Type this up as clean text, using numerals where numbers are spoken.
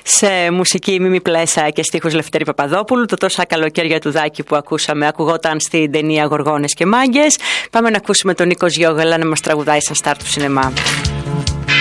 Σε μουσική Μίμη Πλέσα και στίχους Λευτέρη Παπαδόπουλου. Το τόσα καλοκαίρια του Δάκη που ακούσαμε ακουγόταν στην ταινία Γοργόνες και Μάγκες. Πάμε να ακούσουμε τον Νίκο Γιώγαλα να μας τραγουδάει σαν στάρ του σινεμά.